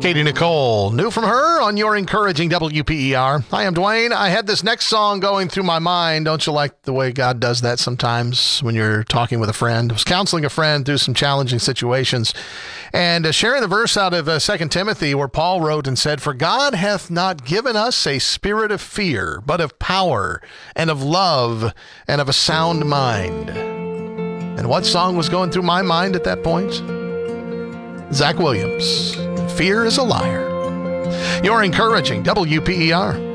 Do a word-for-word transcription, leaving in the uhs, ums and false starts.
Katie Nicole, new from her on your encouraging W P E R. Hi, I'm Dwayne. I had this next song going through my mind. Don't you like the way God does that sometimes when you're talking with a friend? I was counseling a friend through some challenging situations and uh, sharing the verse out of uh, Second Timothy where Paul wrote and said, "For God hath not given us a spirit of fear, but of power and of love and of a sound mind." And what song was going through my mind at that point? Zach Williams, "Fear is a Liar." You're encouraging W P E R.